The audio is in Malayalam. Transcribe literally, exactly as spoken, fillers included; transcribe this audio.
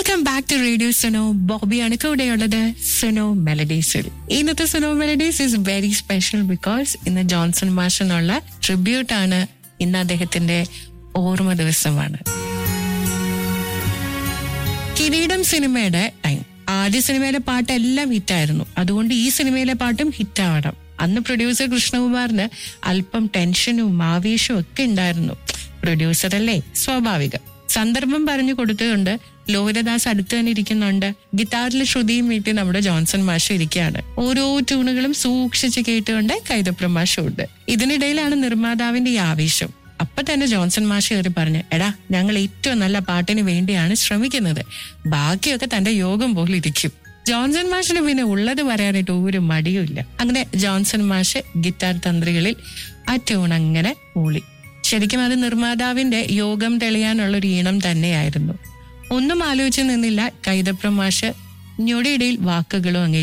Welcome back to radio Suno. ബോബിയാണ് കൂടെയുള്ളത് സുനോ മെലഡീസിൽ. ഇന്നത്തെ Suno melodies is very special because ഇന്ന് ജോൺസൺ മാഷിനുള്ള ട്രിബ്യൂട്ട് ആണ്. ഇന്ന് അദ്ദേഹത്തിന്റെ ഓർമ്മ ദിവസമാണ്. കിരീടം സിനിമയുടെ ടൈം. ആദ്യ സിനിമയിലെ പാട്ടെല്ലാം ഹിറ്റായിരുന്നു. അതുകൊണ്ട് ഈ സിനിമയിലെ പാട്ടും ഹിറ്റാവണം. അന്ന് പ്രൊഡ്യൂസർ കൃഷ്ണകുമാറിന് അല്പം ടെൻഷനും ആവേശവും ഒക്കെ ഉണ്ടായിരുന്നു. പ്രൊഡ്യൂസർ അല്ലേ, സ്വാഭാവികം. സന്ദർഭം പറഞ്ഞു കൊടുത്തുകൊണ്ട് ലോഹിതദാസ് അടുത്ത് തന്നെ ഇരിക്കുന്നുണ്ട്. ഗിറ്റാറിൽ ശ്രുതിയും വീട്ടി നമ്മുടെ ജോൺസൺ മാഷ് ഇരിക്കുകയാണ്. ഓരോ ട്യൂണുകളും സൂക്ഷിച്ച് കേട്ടുകൊണ്ട് കൈതപ്രം മാഷും ഉണ്ട്. ഇതിനിടയിലാണ് നിർമ്മാതാവിന്റെ ഈ ആവേശം. അപ്പൊ തന്നെ ജോൺസൺ മാഷ് കയറി പറഞ്ഞു, എടാ ഞങ്ങൾ ഏറ്റവും നല്ല പാട്ടിന് വേണ്ടിയാണ് ശ്രമിക്കുന്നത്, ബാക്കിയൊക്കെ തന്റെ യോഗം പോലെ ഇരിക്കും. ജോൺസൺ മാഷിന് പിന്നെ ഉള്ളത് പറയാനായിട്ട് ഒരു മടിയുമില്ല. അങ്ങനെ ജോൺസൺ മാഷ് ഗിറ്റാർ തന്ത്രികളിൽ ആ ട്യൂൺ അങ്ങനെ മൂളി. ശരിക്കും അത് നിർമ്മാതാവിന്റെ യോഗം തെളിയാനുള്ള ഒരു ഈണം തന്നെയായിരുന്നു. ഒന്നും ആലോചിച്ച് നിന്നില്ല കൈതപ്രം മാഷ്. ഞൊടിയിടയിൽ വാക്കുകളും അങ്ങ്